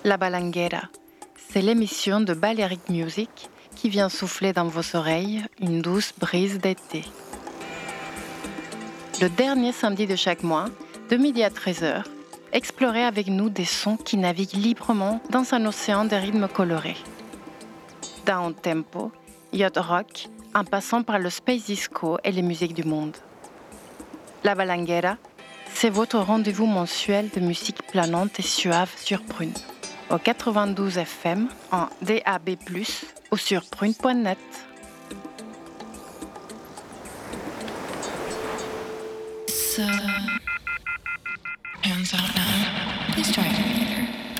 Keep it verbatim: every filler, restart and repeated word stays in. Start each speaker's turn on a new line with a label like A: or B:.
A: La Balanguera, c'est l'émission de Balearic Music qui vient souffler dans vos oreilles une douce brise d'été. Le dernier samedi de chaque mois, de midi à treize heures, explorez avec nous des sons qui naviguent librement dans un océan de rythmes colorés. Down tempo, yacht rock, en passant par le space disco et les musiques du monde. La Balanguera, c'est votre rendez-vous mensuel de musique planante et suave sur Prune, au quatre-vingt-douze F M, en D A B plus, ou sur prune point net.
B: So, hands out now. Please try.